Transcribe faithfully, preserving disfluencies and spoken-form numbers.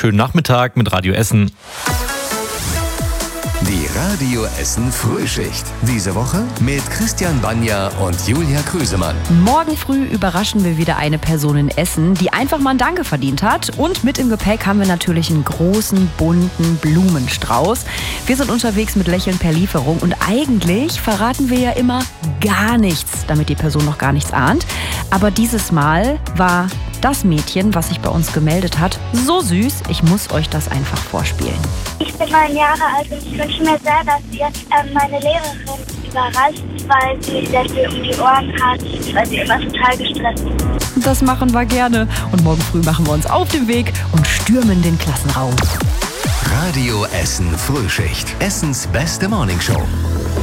schönen Nachmittag mit Radio Essen. Die Radio Essen Frühschicht. Diese Woche mit Christian Banja und Julia Krüsemann. Morgen früh überraschen wir wieder eine Person in Essen, die einfach mal ein Danke verdient hat. Und mit im Gepäck haben wir natürlich einen großen, bunten Blumenstrauß. Wir sind unterwegs mit Lächeln per Lieferung und eigentlich verraten wir ja immer gar nichts, damit die Person noch gar nichts ahnt. Aber dieses Mal war das Mädchen, was sich bei uns gemeldet hat, so süß. Ich muss euch das einfach vorspielen. Ich bin neun Jahre alt und ich wünsche mir sehr, dass ihr ähm, meine Lehrerin überrascht, weil sie sehr viel um die Ohren hat, weil sie immer total gestresst ist. Das machen wir gerne. Und morgen früh machen wir uns auf den Weg und stürmen den Klassenraum. Radio Essen Frühschicht. Essens beste Morningshow.